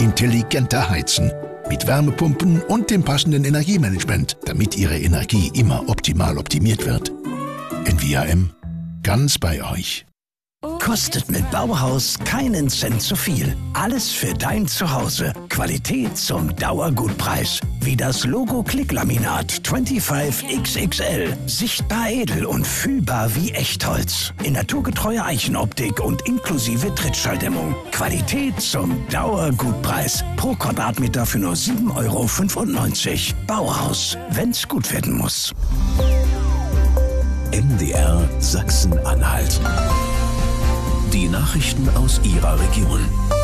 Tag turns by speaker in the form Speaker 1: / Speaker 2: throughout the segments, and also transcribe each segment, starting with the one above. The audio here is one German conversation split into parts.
Speaker 1: intelligenter heizen. Mit Wärmepumpen und dem passenden Energiemanagement, damit Ihre Energie immer optimal optimiert wird. NVAM, ganz bei euch.
Speaker 2: Kostet mit Bauhaus keinen Cent zu viel. Alles für dein Zuhause. Qualität zum Dauergutpreis. Wie das Logo Klicklaminat 25XXL. Sichtbar edel und fühlbar wie Echtholz. In naturgetreuer Eichenoptik und inklusive Trittschalldämmung. Qualität zum Dauergutpreis. Pro Quadratmeter für nur 7,95 €. Bauhaus, wenn's gut werden muss.
Speaker 3: MDR Sachsen-Anhalt. Die Nachrichten aus Ihrer Region.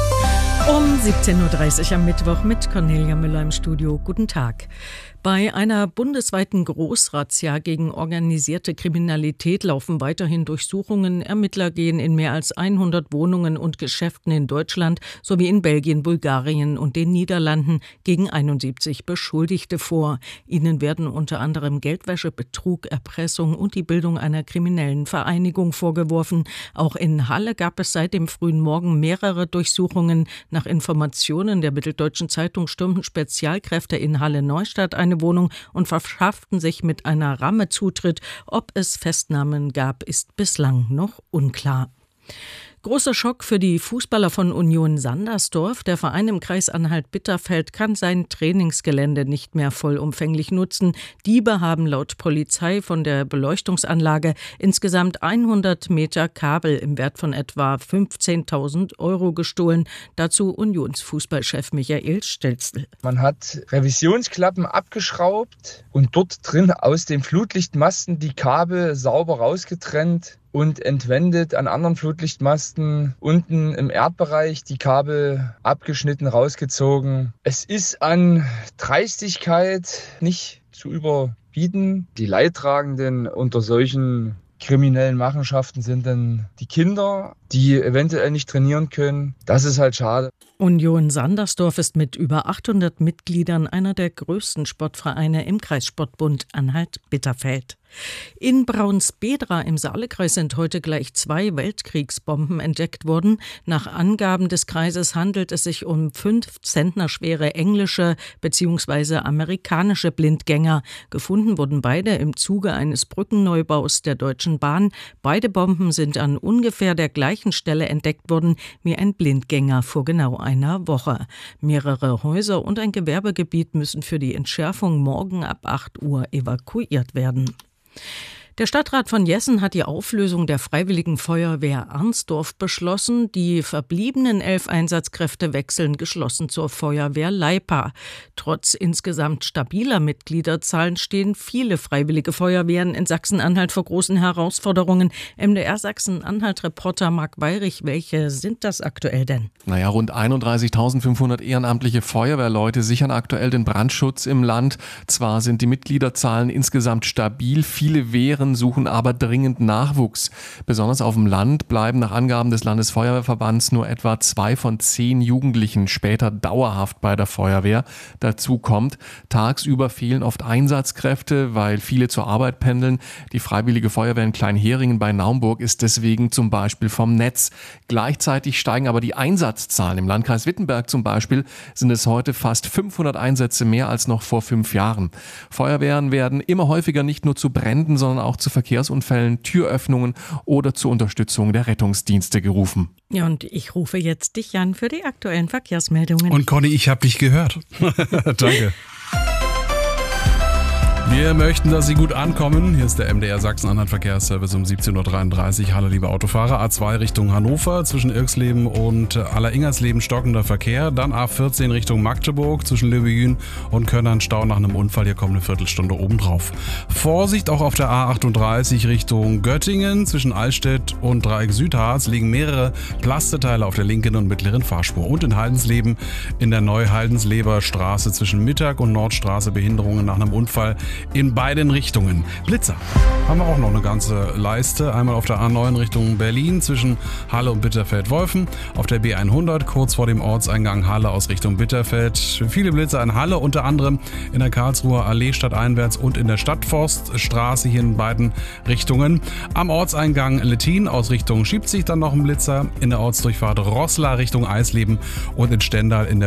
Speaker 4: Um 17:30 Uhr am Mittwoch mit Cornelia Müller im Studio. Guten Tag. Bei einer bundesweiten Großrazzia gegen organisierte Kriminalität laufen weiterhin Durchsuchungen. Ermittler gehen in mehr als 100 Wohnungen und Geschäften in Deutschland sowie in Belgien, Bulgarien und den Niederlanden gegen 71 Beschuldigte vor. Ihnen werden unter anderem Geldwäsche, Betrug, Erpressung und die Bildung einer kriminellen Vereinigung vorgeworfen. Auch in Halle gab es seit dem frühen Morgen mehrere Durchsuchungen. Nach Informationen der Mitteldeutschen Zeitung stürmten Spezialkräfte in Halle-Neustadt eine Wohnung und verschafften sich mit einer Ramme Zutritt. Ob es Festnahmen gab, ist bislang noch unklar. Großer Schock für die Fußballer von Union Sandersdorf. Der Verein im Kreis Anhalt-Bitterfeld kann sein Trainingsgelände nicht mehr vollumfänglich nutzen. Diebe haben laut Polizei von der Beleuchtungsanlage insgesamt 100 Meter Kabel im Wert von etwa 15.000 € gestohlen. Dazu Unionsfußballchef Michael Stelzl.
Speaker 5: Man hat Revisionsklappen abgeschraubt und dort drin aus den Flutlichtmasten die Kabel sauber rausgetrennt und entwendet. An anderen Flutlichtmasten unten im Erdbereich die Kabel abgeschnitten, rausgezogen. Es ist an Dreistigkeit nicht zu überbieten. Die Leidtragenden unter solchen kriminellen Machenschaften sind dann die Kinder, die eventuell nicht trainieren können. Das ist halt schade.
Speaker 4: Union Sandersdorf ist mit über 800 Mitgliedern einer der größten Sportvereine im Kreissportbund Anhalt-Bitterfeld. In Braunsbedra im Saalekreis sind heute gleich 2 Weltkriegsbomben entdeckt worden. Nach Angaben des Kreises handelt es sich um 5 Zentner schwere englische bzw. amerikanische Blindgänger. Gefunden wurden beide im Zuge eines Brückenneubaus der Deutschen Bahn. Beide Bomben sind an ungefähr der gleichen Stelle entdeckt worden wie ein Blindgänger vor genau einer Woche. Mehrere Häuser und ein Gewerbegebiet müssen für die Entschärfung morgen ab 8 Uhr evakuiert werden. Der Stadtrat von Jessen hat die Auflösung der Freiwilligen Feuerwehr Arnsdorf beschlossen. Die verbliebenen 11 Einsatzkräfte wechseln geschlossen zur Feuerwehr Leipa. Trotz insgesamt stabiler Mitgliederzahlen stehen viele freiwillige Feuerwehren in Sachsen-Anhalt vor großen Herausforderungen. MDR Sachsen-Anhalt-Reporter Marc Weyrich, welche sind das aktuell denn?
Speaker 6: Rund 31.500 ehrenamtliche Feuerwehrleute sichern aktuell den Brandschutz im Land. Zwar sind die Mitgliederzahlen insgesamt stabil, viele Wehren suchen aber dringend Nachwuchs. Besonders auf dem Land bleiben nach Angaben des Landesfeuerwehrverbands nur etwa 2 von 10 Jugendlichen später dauerhaft bei der Feuerwehr. Dazu kommt, tagsüber fehlen oft Einsatzkräfte, weil viele zur Arbeit pendeln. Die Freiwillige Feuerwehr in Kleinheringen bei Naumburg ist deswegen zum Beispiel vom Netz. Gleichzeitig steigen aber die Einsatzzahlen. Im Landkreis Wittenberg zum Beispiel sind es heute fast 500 Einsätze mehr als noch vor 5 Jahren. Feuerwehren werden immer häufiger nicht nur zu Bränden, sondern auch zu Verkehrsunfällen, Türöffnungen oder zur Unterstützung der Rettungsdienste gerufen.
Speaker 4: Ja, und ich rufe jetzt dich an für die aktuellen Verkehrsmeldungen.
Speaker 7: Und Conny, ich habe dich gehört. Danke. Wir möchten, dass Sie gut ankommen. Hier ist der MDR Sachsen-Anhalt Verkehrsservice um 17:33 Uhr. Hallo liebe Autofahrer. A2 Richtung Hannover zwischen Irxleben und Alleringers-Leben stockender Verkehr. Dann A14 Richtung Magdeburg zwischen Löbejün und Könnern Stau nach einem Unfall. Hier kommt eine Viertelstunde obendrauf. Vorsicht auch auf der A38 Richtung Göttingen zwischen Allstedt und Dreieck Südharz liegen mehrere Plasteteile auf der linken und mittleren Fahrspur. Und in Haldensleben in der Neu-Haldensleber Straße zwischen Mittag und Nordstraße Behinderungen nach einem Unfall in beiden Richtungen. Blitzer haben wir auch noch eine ganze Leiste. Einmal auf der A9 Richtung Berlin zwischen Halle und Bitterfeld-Wolfen. Auf der B100 kurz vor dem Ortseingang Halle aus Richtung Bitterfeld. Viele Blitzer in Halle, unter anderem in der Karlsruher Allee stadteinwärts und in der Stadtforststraße hier in beiden Richtungen. Am Ortseingang Lettin aus Richtung Schiebzig dann noch ein Blitzer. In der Ortsdurchfahrt Roßla Richtung Eisleben und in Stendal in der